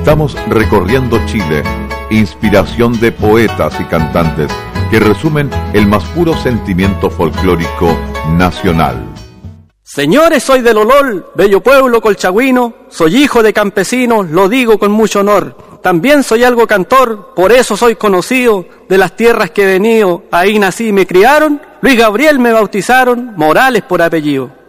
Estamos recorriendo Chile, inspiración de poetas y cantantes que resumen el más puro sentimiento folclórico nacional. Señores, soy del Olol, bello pueblo colchagüino, soy hijo de campesinos, lo digo con mucho honor. También soy algo cantor, por eso soy conocido, de las tierras que he venido, ahí nací y me criaron, Luis Gabriel me bautizaron, Morales por apellido.